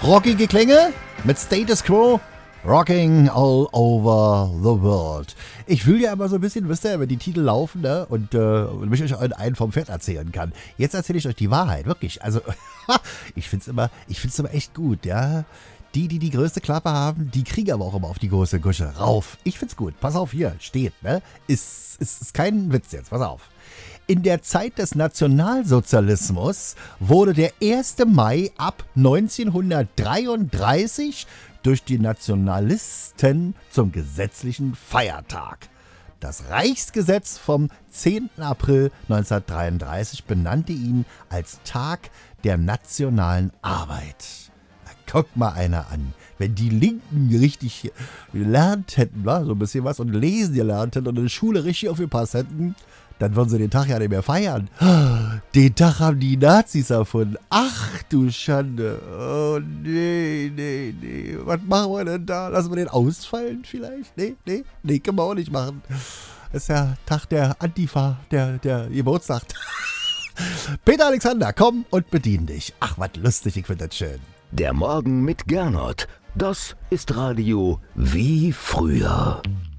Rockige Klänge mit Status Quo. Rocking all over the world. Ich will ja immer so ein bisschen, wisst ihr, wenn die Titel laufen, ne? Und mich euch einen vom Pferd erzählen kann. Jetzt erzähle ich euch die Wahrheit, wirklich. Also, ich find's immer echt gut, ja. Die größte Klappe haben, die kriegen aber auch immer auf die große Gusche rauf. Ich find's gut. Pass auf, hier steht, ne? Ist kein Witz jetzt, pass auf. In der Zeit des Nationalsozialismus wurde der 1. Mai ab 1933 durch die Nationalisten zum gesetzlichen Feiertag. Das Reichsgesetz vom 10. April 1933 benannte ihn als Tag der nationalen Arbeit. Guck mal einer an. Wenn die Linken richtig gelernt hätten, so ein bisschen was, und lesen gelernt hätten und in der Schule richtig aufgepasst hätten, dann würden sie den Tag ja nicht mehr feiern. Den Tag haben die Nazis erfunden. Ach du Schande. Oh nee. Was machen wir denn da? Lassen wir den ausfallen vielleicht? Nee, können wir auch nicht machen. Das ist der Tag der Antifa, der Geburtstag. Peter Alexander, komm und bedien dich. Ach, was lustig, ich finde das schön. Der Morgen mit Gernot, das ist Radio wie früher.